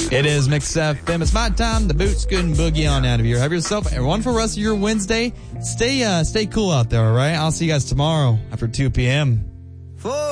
It is Mix FM. It's my time. The boot scoot and boogie on out of here. Have yourself a wonderful rest of your Wednesday. Stay cool out there, all right? I'll see you guys tomorrow after 2 p.m.